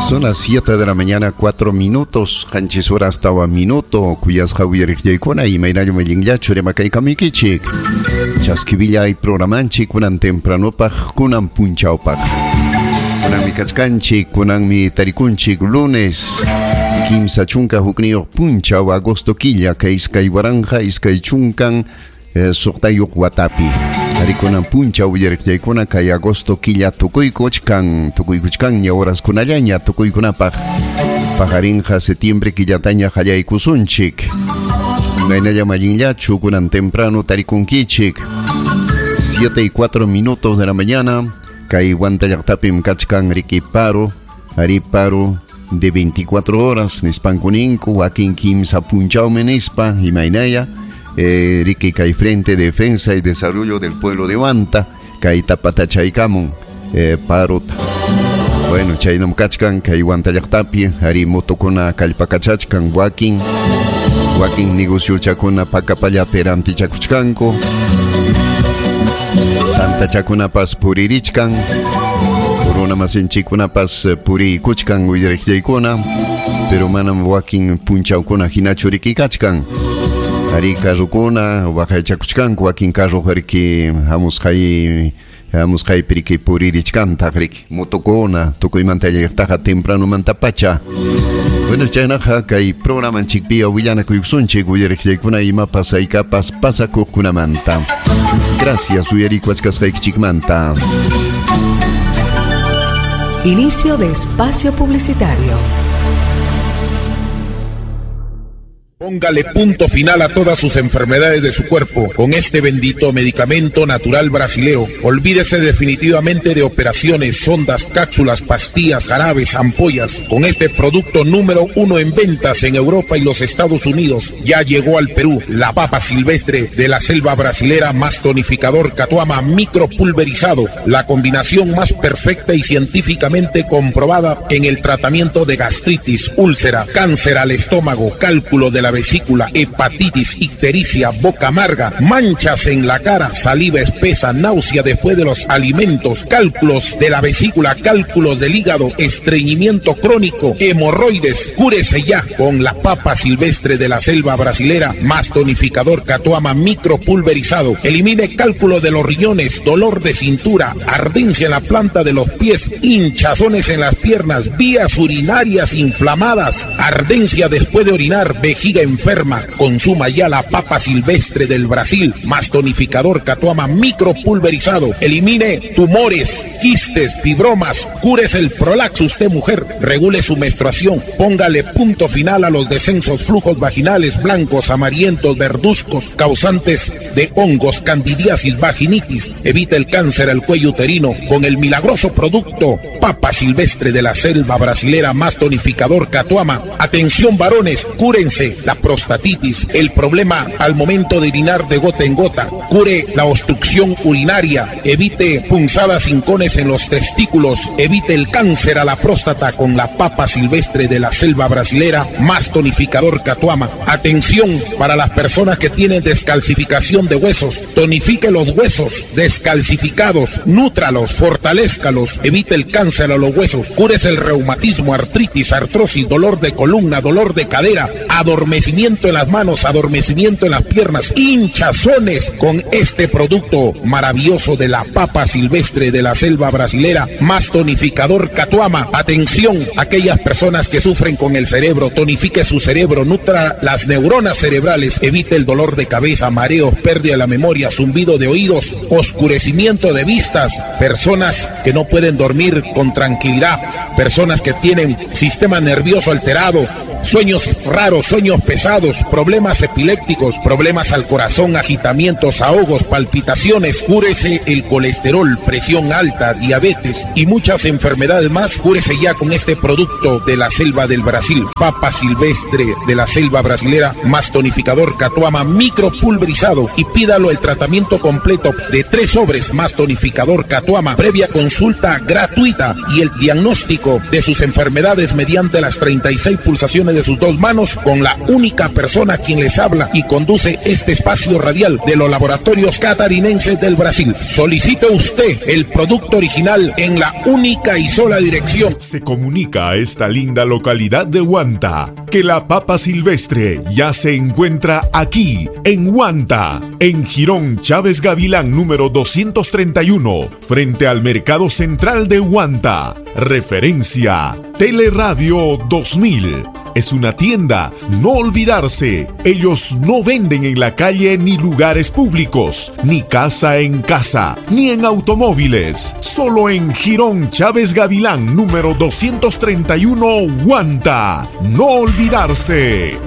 Son las 7 de la mañana, 4 minutos. Hanchis horas tawa minuto. Cuyas Javier Yaikona y Maynayo Melingya Churemakai Kamikichik. Chaskivilla y programanchi kunan temprano paj kunan punchao paj. Kunan mi kachkanchik, kunan mi tarikunchik lunes. Kimsa chunka huknio punchao agosto quilla que iskay waranja iskay chunkan soqtayuq watapi. Arikunan puncha uyerikyaykuna kay agosto quilla tukuykuchkan ña horas kunallaña tukuykunapaq pajarinja septiembre quillataña qallaykusunchik maynalla mallinllachu kunan temprano tarikunkichik 7:04 minutos de la mañana kay Huantayaqtapim kachkan rikiparo ariparo de 24 horas nispankuninku wakin kimsa punchawmi nispa imaynaya Riki Kai Frente Defensa y Desarrollo del Pueblo de Huanta, Kai Tapatachaykamun, Parot. Bueno, Chaynam Kachkan, Kai Huantayaqtapi, Ari Motokona Kalpakachachkan, Wakin negocio chakuna Pakapaya Peranti Chakuchkanko, Tanta Chakunapas Puririchkan, Corona Masenchikunapas Puri Kuchkan, Uyerikyaykona, pero manam Wakin Punchaukona Hinachuriki Kachkan. Ari karukuna wakay chakuchkanku wakin karu hariki hamusqay piriki puririchkanta hariki motokona tukuymanta yaqtaqa temprano manta pacha. Bueno, chaynaqa kay programanchikpi willanakuyusunchik willariqllaykuna imapas aykapas pasakuqkunamanta. Gracias uyarikuachkasqaykichikmanta. Inicio de espacio publicitario. Póngale punto final a todas sus enfermedades de su cuerpo con este bendito medicamento natural brasilero. Olvídese definitivamente de operaciones, sondas, cápsulas, pastillas, jarabes, ampollas. Con este producto número 1 en ventas en Europa y los Estados Unidos, ya llegó al Perú la papa silvestre de la selva brasilera más tonificador Catuama micropulverizado, la combinación más perfecta y científicamente comprobada en el tratamiento de gastritis, úlcera, cáncer al estómago, cálculo de la vesícula, hepatitis, ictericia, boca amarga, manchas en la cara, saliva espesa, náusea después de los alimentos, cálculos de la vesícula, cálculos del hígado, estreñimiento crónico, hemorroides. Cúrese ya con la papa silvestre de la selva brasilera más tonificador Catuama micropulverizado. Elimine cálculo de los riñones, dolor de cintura, ardencia en la planta de los pies, hinchazones en las piernas, vías urinarias inflamadas, ardencia después de orinar, vejiga enferma. Consuma ya la papa silvestre del Brasil más tonificador Catuama micropulverizado. Elimine tumores, quistes, fibromas. Cúrese el prolaxus de mujer. Regule su menstruación. Póngale punto final a los descensos, flujos vaginales blancos, amarillentos, verduzcos, causantes de hongos, candidiasis, vaginitis. Evite el cáncer al cuello uterino con el milagroso producto papa silvestre de la selva brasilera más tonificador Catuama. Atención varones, cúrense la prostatitis, el problema al momento de orinar de gota en gota. Cure la obstrucción urinaria, evite punzadas, hincones en los testículos, evite el cáncer a la próstata con la papa silvestre de la selva brasilera más tonificador Catuama. Atención para las personas que tienen descalcificación de huesos, tonifique los huesos descalcificados, nútralos, fortalézcalos, evite el cáncer a los huesos, cúrese el reumatismo, artritis, artrosis, dolor de columna, dolor de cadera, adormecimiento en las manos, adormecimiento en las piernas, hinchazones con este producto maravilloso de la papa silvestre de la selva brasilera más tonificador Catuama. Atención, aquellas personas que sufren con el cerebro, tonifique su cerebro, nutra las neuronas cerebrales, evite el dolor de cabeza, mareos, pérdida de la memoria, zumbido de oídos, oscurecimiento de vistas, personas que no pueden dormir con tranquilidad, personas que tienen sistema nervioso alterado, sueños raros, sueños pesados, problemas epilépticos, problemas al corazón, agitamientos, ahogos, palpitaciones. Cúrese el colesterol, presión alta, diabetes y muchas enfermedades más. Cúrese ya con este producto de la selva del Brasil, papa silvestre de la selva brasilera más tonificador Catuama micropulverizado, y pídalo el tratamiento completo de 3 sobres más tonificador Catuama, previa consulta gratuita y el diagnóstico de sus enfermedades mediante las 36 pulsaciones de sus dos manos con la única persona quien les habla y conduce este espacio radial de los laboratorios catarinenses del Brasil. Solicite usted el producto original en la única y sola dirección. Se comunica a esta linda localidad de Huanta que la papa silvestre ya se encuentra aquí, en Huanta, en Girón Chávez Gavilán número 231, frente al Mercado Central de Huanta. Referencia Teleradio 2000. Es una tienda, no olvidarse. Ellos no venden en la calle ni lugares públicos, ni casa en casa, ni en automóviles. Solo en Girón Chávez Gavilán, número 231, Huanta. No olvidarse.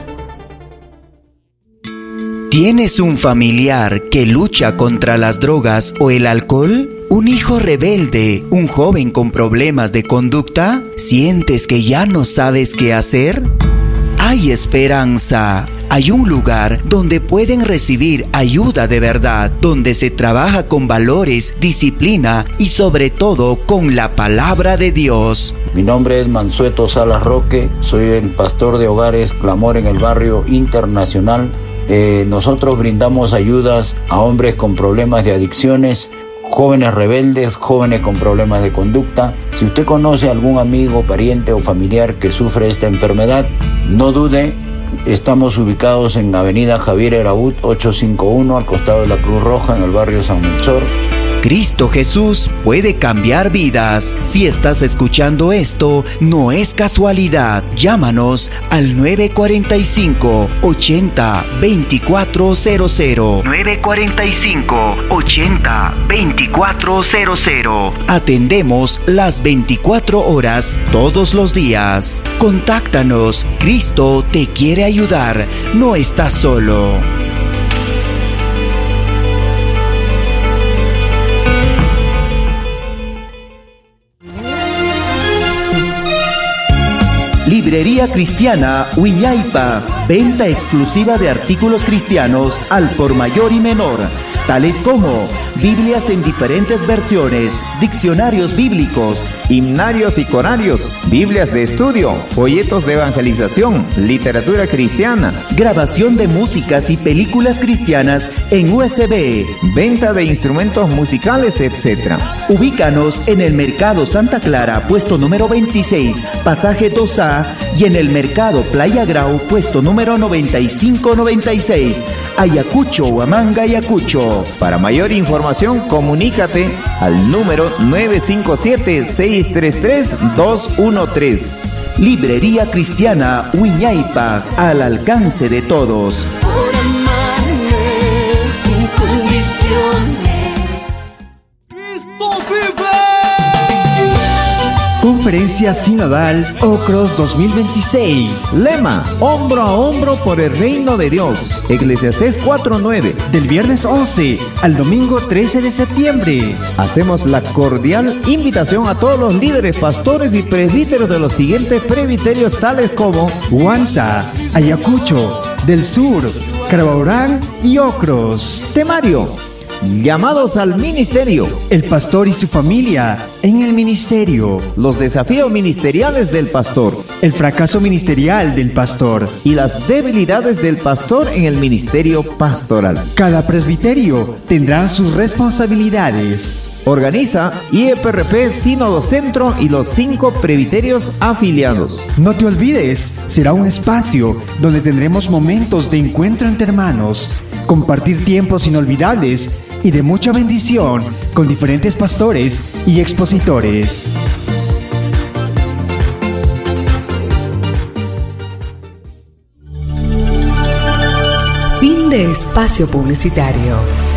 ¿Tienes un familiar que lucha contra las drogas o el alcohol? ¿Un hijo rebelde? ¿Un joven con problemas de conducta? ¿Sientes que ya no sabes qué hacer? Hay esperanza. Hay un lugar donde pueden recibir ayuda de verdad, donde se trabaja con valores, disciplina y sobre todo con la palabra de Dios. Mi nombre es Mansueto Salas Roque, soy el pastor de hogares Clamor en el barrio Internacional. Nosotros brindamos ayudas a hombres con problemas de adicciones, jóvenes rebeldes, jóvenes con problemas de conducta. Si usted conoce a algún amigo, pariente o familiar que sufre esta enfermedad, no dude. Estamos ubicados en Avenida Javier Eraúd 851, al costado de la Cruz Roja, en el barrio San Melchor. Cristo Jesús puede cambiar vidas. Si estás escuchando esto, no es casualidad. Llámanos al 945-80-2400. 945-80-2400. Atendemos las 24 horas todos los días. Contáctanos. Cristo te quiere ayudar. No estás solo. Librería Cristiana Huiñaipa, venta exclusiva de artículos cristianos al por mayor y menor, tales como Biblias en diferentes versiones, diccionarios bíblicos, himnarios y corarios, Biblias de estudio, folletos de evangelización, literatura cristiana, grabación de músicas y películas cristianas en USB, venta de instrumentos musicales, etc. Ubícanos en el Mercado Santa Clara, puesto número 26, pasaje 2A, y en el Mercado Playa Grau, puesto número 9596, Ayacucho, Huamanga, Ayacucho. Para mayor información, comunícate al número 957-633-213. Librería Cristiana Huiñaipa, al alcance de todos. Por amarme sin condiciones. ¡Cristo vive! Conferencia Sinodal Ocros 2026. Lema: hombro a hombro por el reino de Dios. Eclesiastés 4:9. Del viernes 11 al domingo 13 de septiembre. Hacemos la cordial invitación a todos los líderes, pastores y presbíteros de los siguientes presbiterios, tales como Huanta, Ayacucho, Del Sur, Carabaurán y Ocros. Temario: llamados al ministerio. El pastor y su familia en el ministerio. Los desafíos ministeriales del pastor. El fracaso ministerial del pastor. Y las debilidades del pastor en el ministerio pastoral. Cada presbiterio tendrá sus responsabilidades. Organiza IEPRP Sínodo Centro y los 5 presbiterios afiliados. No te olvides, será un espacio donde tendremos momentos de encuentro entre hermanos, compartir tiempos inolvidables y de mucha bendición con diferentes pastores y expositores. Fin de espacio publicitario.